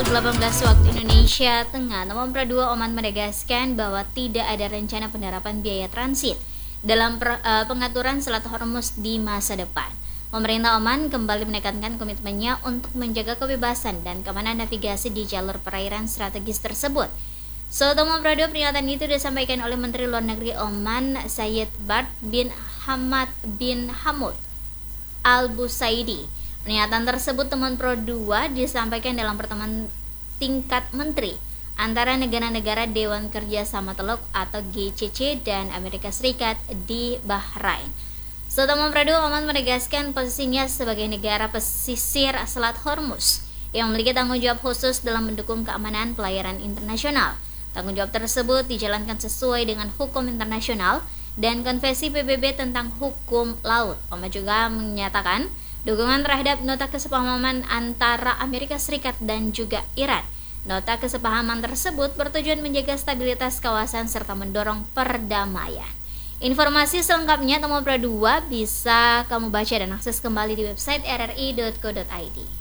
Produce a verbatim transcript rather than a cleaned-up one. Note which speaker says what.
Speaker 1: delapan belas waktu Indonesia Tengah, Nomor dua Oman menegaskan bahwa tidak ada rencana penerapan biaya transit dalam per, uh, pengaturan Selat Hormuz di masa depan. Pemerintah Oman kembali menekankan komitmennya untuk menjaga kebebasan dan keamanan navigasi di jalur perairan strategis tersebut. Sotomo Prado, peringatan itu disampaikan oleh Menteri Luar Negeri Oman Sayyid Bart bin Hamad bin Hamud Al-Busaidi. Pernyataan tersebut temuan Pro dua disampaikan dalam pertemuan tingkat menteri antara negara-negara Dewan Kerjasama Teluk atau G C C dan Amerika Serikat di Bahrain. Sotomo Prado, Oman menegaskan posisinya sebagai negara pesisir Selat Hormuz yang memiliki tanggung jawab khusus dalam mendukung keamanan pelayaran internasional. Tanggung jawab tersebut dijalankan sesuai dengan hukum internasional dan Konvensi P B B tentang hukum laut. Oman juga menyatakan dukungan terhadap nota kesepahaman antara Amerika Serikat dan juga Iran. Nota kesepahaman tersebut bertujuan menjaga stabilitas kawasan serta mendorong perdamaian. Informasi selengkapnya Nomor dua bisa kamu baca dan akses kembali di website r r i dot co dot i d.